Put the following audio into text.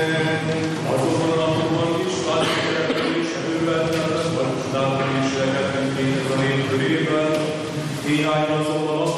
Azokban a napokban is, látszólag és erőben, vagy csodálkozni is lehetünk én ez a nép körében. Néhányan azonban